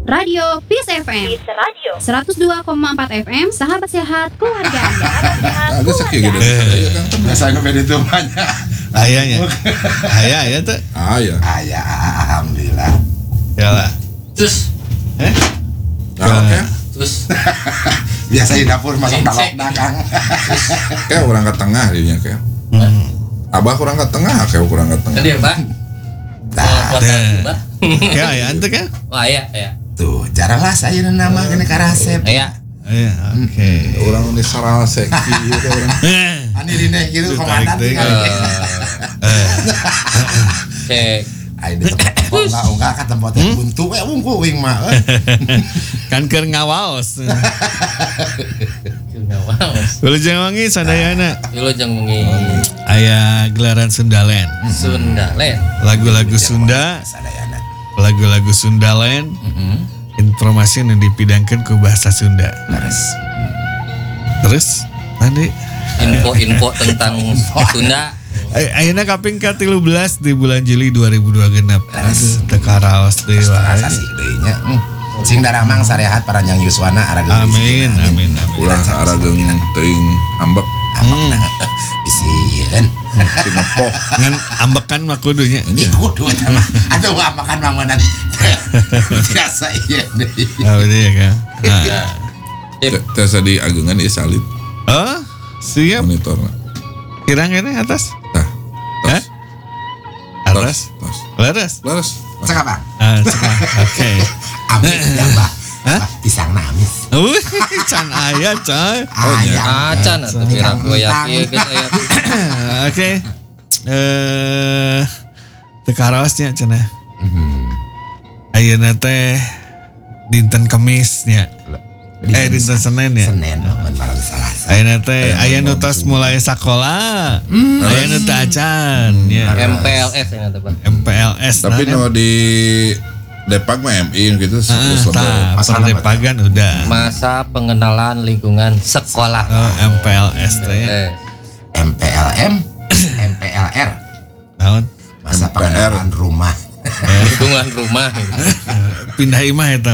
Radio Peace FM. Peace Radio 102,4 FM, sahabat sehat keluarga Anda. Agak sakit gitu. Biasanya beda tuh banyak. Ayahnya. Ayah tuh. Ayah. Ayah, alhamdulillah. Yalah. Terus Oke. terus Biasa di dapur masuk talok dagang. Kayak orang ke tengah dinya kayak. Abah kurang ke tengah, kayak kurang ke tengah. tadi Pak. Puasa Mbak. Ya ayah ente kan? Wah ya. Tuh, jaralah saya nama gini karasep. Ya. Iya, oke. Orang ini sarang seki gitu orang. Ani dine gitu komandan Tarik tinggal. Cek. Ayo di tempat enggak ka tempatnya buntu wungku wing mah. Kan keur ngawaos. Ngawas. Wilujeng Wangi sadayana. Wilujeng Wangi. Aya gelaran Sundalen. Sundalen. Lagu-lagu Sunda, Sadayana. lagu-lagu Sundalen. Informasi yang dipidangkan ke bahasa Sunda. Terus nanti Info-info tentang Sunda. ayeuna kaping ka-13 di bulan Juli 2026. Aduh, teu karaos deui wae. Asasi deui nya. Sing daramang sarehat paranjang Yuswana arageun. Amin. Ulah arageun teuing ambek. Bisieun. Tina poh. Ngan ambekan mah kudunya. Kudu eta mah. Atuh makan mangonan. Biasa ieu deui. Ah, bener ya kan. Tesa di agengan ieu salib Oh, siap. monitorna. Kirang ini atas. Tah. Hah? Atas. Tos. Laras. Laras. Cek apa? Oke. Amis ya, Mbak. Hah? Pisang namis. Can aya coy. Ayam. Acan atuh pirang goyak ieu geus aya. Oke. Teu karaosnya cenah. Ayeuna teh dinten Kemis nya. Dinten Senin ya. Senin mun malam Selasa. Ayeuna teh aya nu tos mulai sakola. Aya nu teu acan ya. MPLS ya teh Pak. MPLS. Tapi no di Depag mah MI gitu terus Perdepagan udah. Masa pengenalan lingkungan sekolah. Oh, MPLS teh. MPLM, MPLR. Naon? Masa MPR. pengenalan rumah. Lingkungan rumah. Pindah imah eta.